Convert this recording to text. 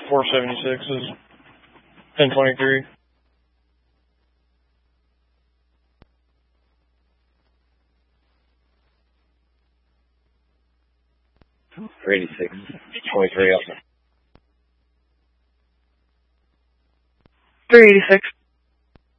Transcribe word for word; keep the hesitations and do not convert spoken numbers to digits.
four seventy-six is ten twenty-three. three eighty-six, twenty-three also. three eighty-six.